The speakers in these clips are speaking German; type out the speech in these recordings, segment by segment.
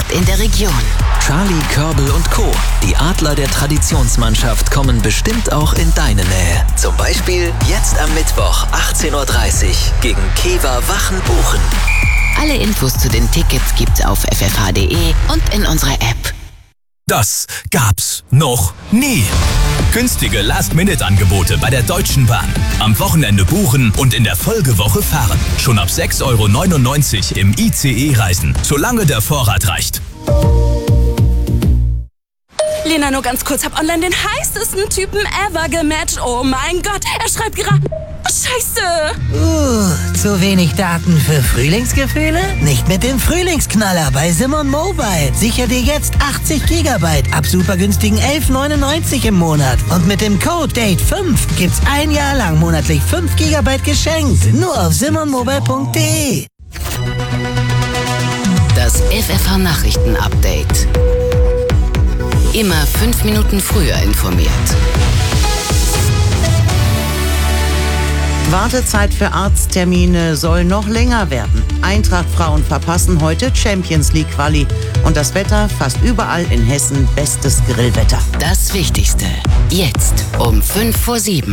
direkt in der Region. Charlie, Körbel und Co. Die Adler der Traditionsmannschaft kommen bestimmt auch in deine Nähe. Zum Beispiel jetzt am Mittwoch 18:30 Uhr gegen Kewa Wachen-Buchen. Alle Infos zu den Tickets gibt's auf ffh.de und in unserer App. Das gab's noch nie. Günstige Last-Minute-Angebote bei der Deutschen Bahn. Am Wochenende buchen und in der Folgewoche fahren. Schon ab 6,99 € im ICE reisen, solange der Vorrat reicht. Lena, nur ganz kurz, hab online den heißesten Typen ever gematcht. Oh mein Gott, er schreibt gerade... Scheiße! Zu wenig Daten für Frühlingsgefühle? Nicht mit dem Frühlingsknaller bei Simon Mobile. Sicher dir jetzt 80 GB ab super günstigen 11,99 € im Monat. Und mit dem Code DATE5 gibt's ein Jahr lang monatlich 5 GB geschenkt. Nur auf simonmobile.de. Das FFH-Nachrichten-Update. Immer 5 Minuten früher informiert. Wartezeit für Arzttermine soll noch länger werden. Eintracht-Frauen verpassen heute Champions League Quali. Und das Wetter fast überall in Hessen bestes Grillwetter. Das Wichtigste. Jetzt um 6:55.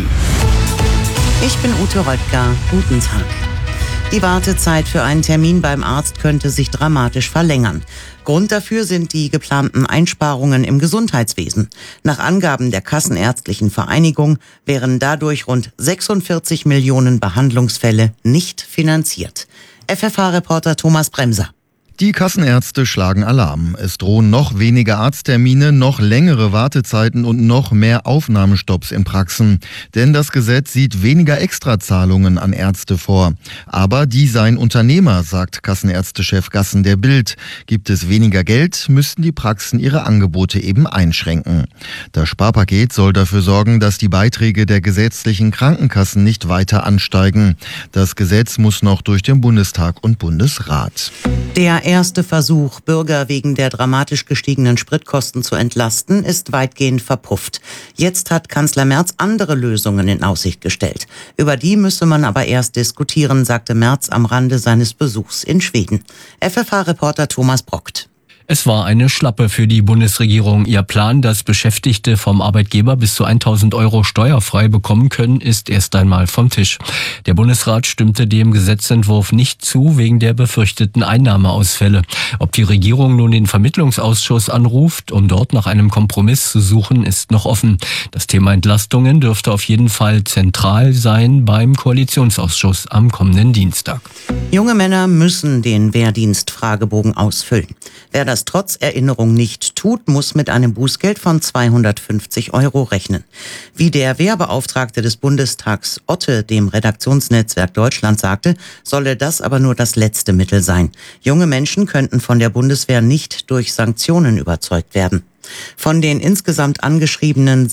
Ich bin Ute Röttger. Guten Tag. Die Wartezeit für einen Termin beim Arzt könnte sich dramatisch verlängern. Grund dafür sind die geplanten Einsparungen im Gesundheitswesen. Nach Angaben der Kassenärztlichen Vereinigung wären dadurch rund 46 Millionen Behandlungsfälle nicht finanziert. FFH-Reporter Thomas Bremser. Die Kassenärzte schlagen Alarm. Es drohen noch weniger Arzttermine, noch längere Wartezeiten und noch mehr Aufnahmestopps in Praxen. Denn das Gesetz sieht weniger Extrazahlungen an Ärzte vor. Aber die seien Unternehmer, sagt Kassenärztechef Gassen der Bild. Gibt es weniger Geld, müssten die Praxen ihre Angebote eben einschränken. Das Sparpaket soll dafür sorgen, dass die Beiträge der gesetzlichen Krankenkassen nicht weiter ansteigen. Das Gesetz muss noch durch den Bundestag und Bundesrat. Der erste Versuch, Bürger wegen der dramatisch gestiegenen Spritkosten zu entlasten, ist weitgehend verpufft. Jetzt hat Kanzler Merz andere Lösungen in Aussicht gestellt. Über die müsse man aber erst diskutieren, sagte Merz am Rande seines Besuchs in Schweden. FFH-Reporter Thomas Brockt. Es war eine Schlappe für die Bundesregierung. Ihr Plan, dass Beschäftigte vom Arbeitgeber bis zu 1.000 € steuerfrei bekommen können, ist erst einmal vom Tisch. Der Bundesrat stimmte dem Gesetzentwurf nicht zu, wegen der befürchteten Einnahmeausfälle. Ob die Regierung nun den Vermittlungsausschuss anruft, um dort nach einem Kompromiss zu suchen, ist noch offen. Das Thema Entlastungen dürfte auf jeden Fall zentral sein beim Koalitionsausschuss am kommenden Dienstag. Junge Männer müssen den Wehrdienstfragebogen ausfüllen. Wer das trotz Erinnerung nicht tut, muss mit einem Bußgeld von 250 € rechnen. Wie der Wehrbeauftragte des Bundestags Otte dem Redaktionsnetzwerk Deutschland sagte, solle das aber nur das letzte Mittel sein. Junge Menschen könnten von der Bundeswehr nicht durch Sanktionen überzeugt werden. Von den insgesamt angeschriebenen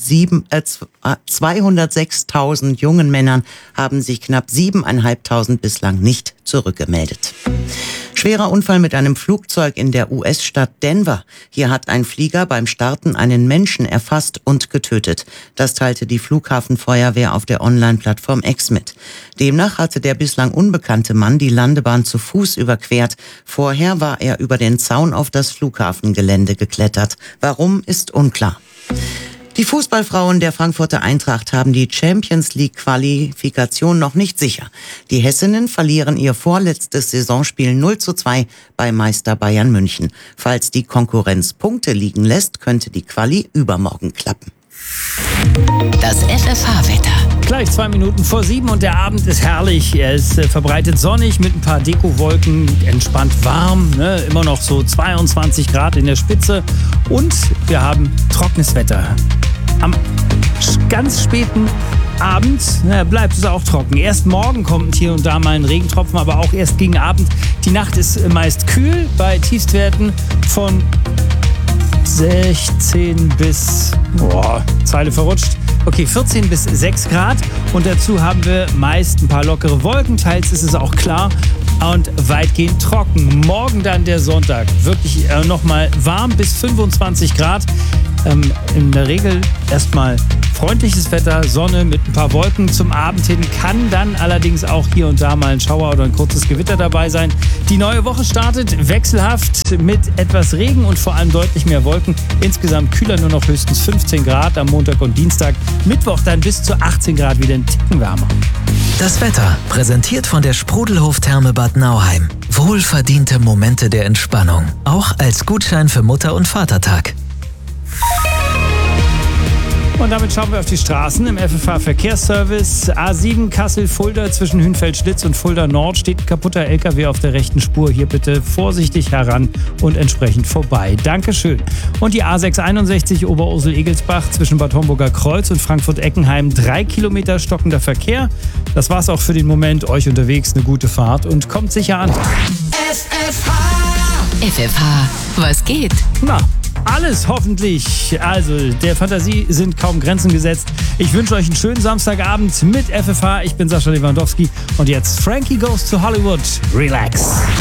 206.000 jungen Männern haben sich knapp 7.500 bislang nicht zurückgemeldet. Schwerer Unfall mit einem Flugzeug in der US-Stadt Denver. Hier hat ein Flieger beim Starten einen Menschen erfasst und getötet. Das teilte die Flughafenfeuerwehr auf der Online-Plattform X mit. Demnach hatte der bislang unbekannte Mann die Landebahn zu Fuß überquert. Vorher war er über den Zaun auf das Flughafengelände geklettert. Warum, ist unklar. Die Fußballfrauen der Frankfurter Eintracht haben die Champions League Qualifikation noch nicht sicher. Die Hessinnen verlieren ihr vorletztes Saisonspiel 0:2 bei Meister Bayern München. Falls die Konkurrenz Punkte liegen lässt, könnte die Quali übermorgen klappen. Das FFH-Wetter. Gleich 7:02 und der Abend ist herrlich. Er ist verbreitet sonnig mit ein paar Dekowolken, entspannt warm, immer noch so 22 Grad in der Spitze. Und wir haben trockenes Wetter. Am ganz späten Abend bleibt es auch trocken. Erst morgen kommt hier und da mal ein Regentropfen, aber auch erst gegen Abend. Die Nacht ist meist kühl bei Tiefstwerten von 16 bis, Zeile verrutscht. Okay, 14 bis 6 Grad und dazu haben wir meist ein paar lockere Wolken. Teils ist es auch klar und weitgehend trocken. Morgen dann der Sonntag. Wirklich nochmal warm bis 25 Grad. In der Regel erstmal Freundliches Wetter, Sonne mit ein paar Wolken zum Abend hin, kann dann allerdings auch hier und da mal ein Schauer oder ein kurzes Gewitter dabei sein. Die neue Woche startet wechselhaft mit etwas Regen und vor allem deutlich mehr Wolken. Insgesamt kühler, nur noch höchstens 15 Grad am Montag und Dienstag. Mittwoch dann bis zu 18 Grad, wieder ein Ticken wärmer. Das Wetter, präsentiert von der Sprudelhof-Therme Bad Nauheim. Wohlverdiente Momente der Entspannung, auch als Gutschein für Mutter- und Vatertag. Und damit schauen wir auf die Straßen im FFH-Verkehrsservice. A7 Kassel-Fulda zwischen Hünfeld-Schlitz und Fulda Nord steht ein kaputter LKW auf der rechten Spur. Hier bitte vorsichtig heran und entsprechend vorbei. Dankeschön. Und die A661 Oberursel-Egelsbach zwischen Bad Homburger Kreuz und Frankfurt-Eckenheim. 3 Kilometer stockender Verkehr. Das war's auch für den Moment. Euch unterwegs eine gute Fahrt und kommt sicher an. FFH, was geht? Na, alles hoffentlich. Also, der Fantasie sind kaum Grenzen gesetzt. Ich wünsche euch einen schönen Samstagabend mit FFH. Ich bin Sascha Lewandowski und jetzt Frankie Goes to Hollywood. Relax.